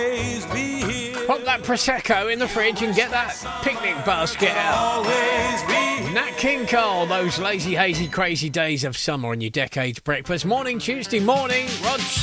Pop that Prosecco in the fridge and get that picnic basket out. Nat King Cole, those lazy, hazy, crazy days of summer on your Decades Breakfast. Morning, Tuesday morning. Rog